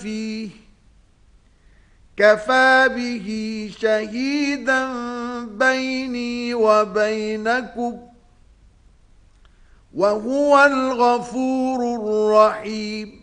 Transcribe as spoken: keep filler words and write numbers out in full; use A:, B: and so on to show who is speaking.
A: فيه كفى به شهيدا بيني وبينكم وهو الغفور الرحيم